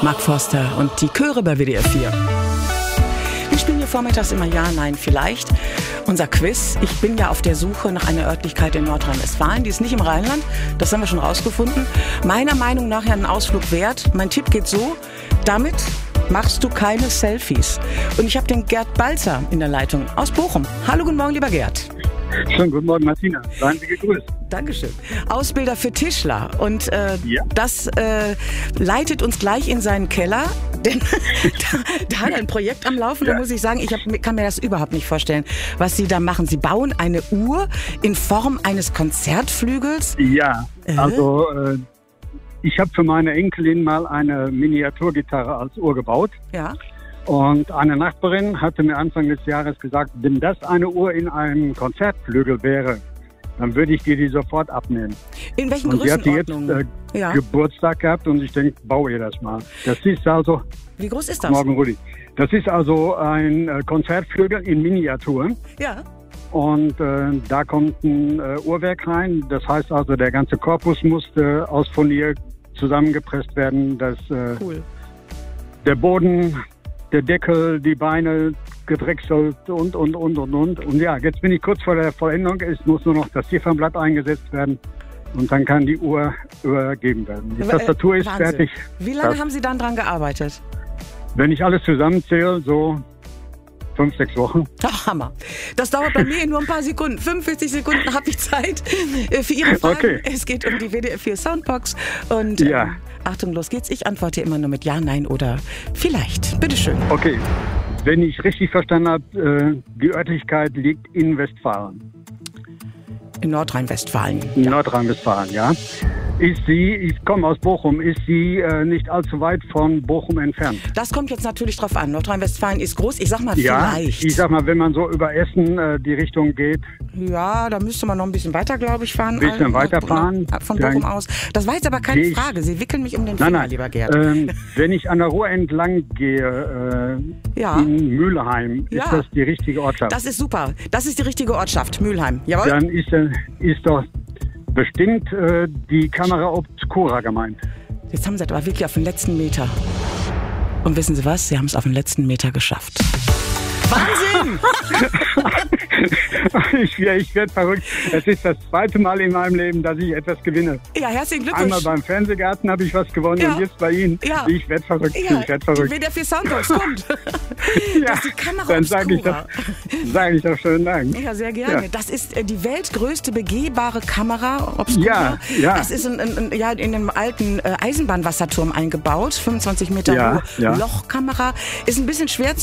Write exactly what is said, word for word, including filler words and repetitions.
Mark Forster und die Chöre bei W D R vier. Wir spielen hier vormittags immer Ja, Nein, Vielleicht. Unser Quiz. Ich bin ja auf der Suche nach einer Örtlichkeit in Nordrhein-Westfalen. Die ist nicht im Rheinland. Das haben wir schon rausgefunden. Meiner Meinung nach ja einen Ausflug wert. Mein Tipp geht so. Damit machst du keine Selfies. Und ich habe den Gerd Balzer in der Leitung aus Bochum. Hallo, guten Morgen, lieber Gerd. Schönen guten Morgen, Martina. Seien Sie gegrüßt. Dankeschön. Ausbilder für Tischler. Und äh, ja. das äh, leitet uns gleich in seinen Keller. Denn da, da hat er ein Projekt am Laufen. Ja. Da muss ich sagen, ich hab, kann mir das überhaupt nicht vorstellen, was Sie da machen. Sie bauen eine Uhr in Form eines Konzertflügels. Ja, äh? also äh, ich habe für meine Enkelin mal eine Miniaturgitarre als Uhr gebaut. Ja. Und eine Nachbarin hatte mir Anfang des Jahres gesagt, wenn das eine Uhr in einem Konzertflügel wäre, dann würde ich dir die sofort abnehmen. In welchen und Größenordnungen? Sie hat jetzt äh, ja. Geburtstag gehabt und ich denke, baue ihr das mal. Das ist also... Wie groß ist das? Morgen, Rudi. Das ist also ein äh, Konzertflügel in Miniatur. Ja. Und äh, da kommt ein äh, Uhrwerk rein. Das heißt also, der ganze Korpus musste aus Furnier zusammengepresst werden. Dass, äh, cool. Der Boden, der Deckel, die Beine gedrechselt und, und, und, und, und. Und ja, jetzt bin ich kurz vor der Vollendung. Es muss nur noch das Ziffernblatt eingesetzt werden. Und dann kann die Uhr übergeben werden. Die äh, Tastatur ist Wahnsinn. fertig. Wie lange das, haben Sie dann dran gearbeitet? Wenn ich alles zusammenzähle, so fünf, sechs Wochen. Ach, Hammer. Das dauert bei mir nur ein paar Sekunden. fünfundvierzig Sekunden habe ich Zeit für Ihre Fragen. Okay. Es geht um die W D R vier Soundbox. Und ja. ähm, Achtung, los geht's. Ich antworte immer nur mit Ja, Nein oder Vielleicht. Bitteschön. Okay. Wenn ich richtig verstanden habe, äh, die Örtlichkeit liegt in Westfalen. In Nordrhein-Westfalen. In ja. Nordrhein-Westfalen, ja. Ist sie, ich komme aus Bochum, ist sie äh, nicht allzu weit von Bochum entfernt? Das kommt jetzt natürlich drauf an. Nordrhein-Westfalen ist groß. Ich sag mal ja, vielleicht. Ich sag mal, wenn man so über Essen äh, die Richtung geht. Ja, da müsste man noch ein bisschen weiter, glaube ich, fahren. Ein bisschen also, weiterfahren. Von Bochum aus. Das war jetzt aber keine ich, Frage. Sie wickeln mich um den Finger, nein, nein. lieber Gerd. Ähm, wenn ich an der Ruhr entlang gehe, äh, ja. in Mülheim, ist ja. das die richtige Ortschaft? Das ist super. Das ist die richtige Ortschaft, Mülheim. Jawohl. Dann ist, äh, ist doch bestimmt äh, die Kamera Obscura gemeint. Jetzt haben Sie es aber wirklich auf den letzten Meter. Und wissen Sie was? Sie haben es auf den letzten Meter geschafft. Wahnsinn! ich ich werde verrückt. Es ist das zweite Mal in meinem Leben, dass ich etwas gewinne. Ja, herzlichen Glückwunsch. Einmal beim Fernsehgarten habe ich was gewonnen ja. und jetzt bei Ihnen. Ja. Ich werde verrückt. Ja. Ich werde verrückt. Die W D R vier Soundbox kommt. ja. Das ist die Kamera Dann sage ich, sag ich doch schönen Dank. Ja, sehr gerne. Ja. Das ist äh, die weltgrößte begehbare Kamera Obscura. Ja, ja. Das ist in, in, ja, in einem alten äh, Eisenbahnwasserturm eingebaut. fünfundzwanzig Meter ja, hohe ja. Lochkamera. Ist ein bisschen schwer zu